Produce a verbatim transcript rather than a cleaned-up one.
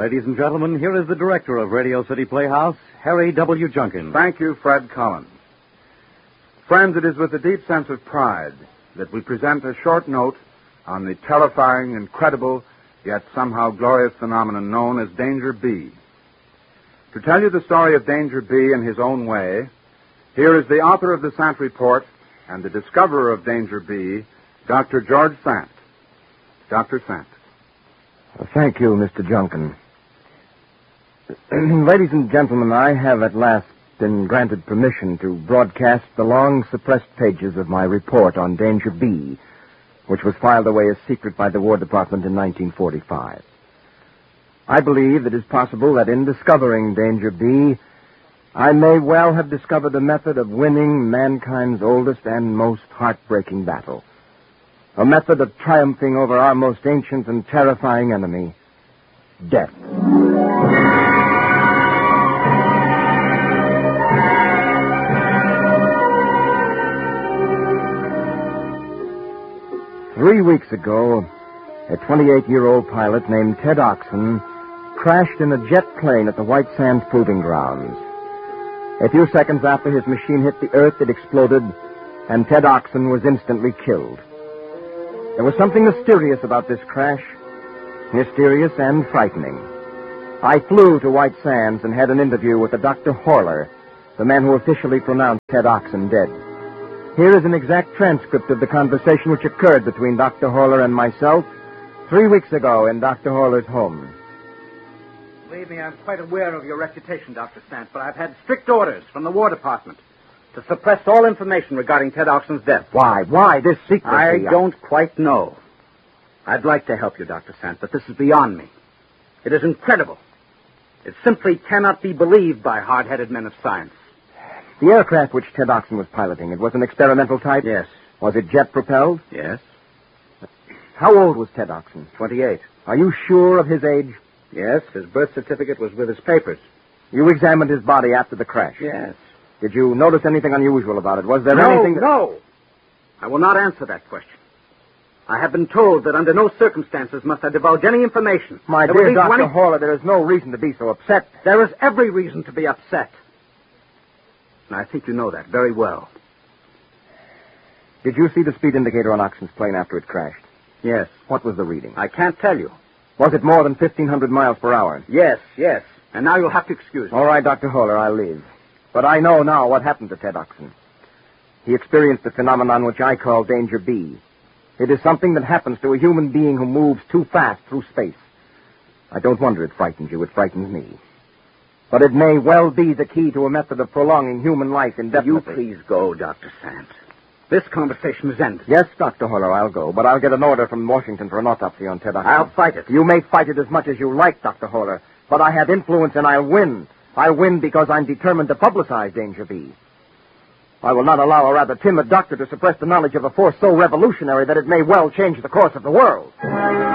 Ladies and gentlemen, here is the director of Radio City Playhouse, Harry W. Junkin. Thank you, Fred Collins. Friends, it is with a deep sense of pride that we present a short note on the terrifying, incredible, yet somehow glorious phenomenon known as Danger B. To tell you the story of Danger B in his own way, here is the author of the Sant Report and the discoverer of Danger B, Doctor George Sant. Doctor Sant. Thank you, Mister Junkin. Ladies and gentlemen, I have at last been granted permission to broadcast the long suppressed pages of my report on Danger B, which was filed away as secret by the War Department in nineteen forty-five. I believe it is possible that in discovering Danger B, I may well have discovered a method of winning mankind's oldest and most heartbreaking battle. A method of triumphing over our most ancient and terrifying enemy, death. Three weeks ago, a twenty-eight-year-old pilot named Ted Oxon crashed in a jet plane at the White Sands Proving Grounds. A few seconds after his machine hit the earth, it exploded, and Ted Oxon was instantly killed. There was something mysterious about this crash, mysterious and frightening. I flew to White Sands and had an interview with the Doctor Horler, the man who officially pronounced Ted Oxon dead. Here is an exact transcript of the conversation which occurred between Doctor Horler and myself three weeks ago in Doctor Horler's home. Believe me, I'm quite aware of your reputation, Doctor Sant, but I've had strict orders from the War Department to suppress all information regarding Ted Oxon's death. Why? Why this secrecy? I don't quite know. I'd like to help you, Doctor Sant, but this is beyond me. It is incredible. It simply cannot be believed by hard-headed men of science. The aircraft which Ted Oxon was piloting, it was an experimental type? Yes. Was it jet-propelled? Yes. How old was Ted Oxon? Twenty-eight. Are you sure of his age? Yes, his birth certificate was with his papers. You examined his body after the crash? Yes. Did you notice anything unusual about it? Was there no, anything... That... No, I will not answer that question. I have been told that under no circumstances must I divulge any information. My there dear Doctor any... Horler, there is no reason to be so upset. There is every reason to be upset. And I think you know that very well. Did you see the speed indicator on Oxon's plane after it crashed? Yes. What was the reading? I can't tell you. Was it more than fifteen hundred miles per hour? Yes, yes. And now you'll have to excuse me. All right, Doctor Horler, I'll leave. But I know now what happened to Ted Oxon. He experienced a phenomenon which I call Danger B. It is something that happens to a human being who moves too fast through space. I don't wonder it frightens you. It frightens me. But it may well be the key to a method of prolonging human life indefinitely. You please go, Doctor Sant. This conversation is ended. Yes, Doctor Horler, I'll go. But I'll get an order from Washington for an autopsy on Ted Oxon. I'll fight it. You may fight it as much as you like, Doctor Horler. But I have influence and I'll win. I'll win because I'm determined to publicize Danger B. I will not allow a rather timid doctor to suppress the knowledge of a force so revolutionary that it may well change the course of the world.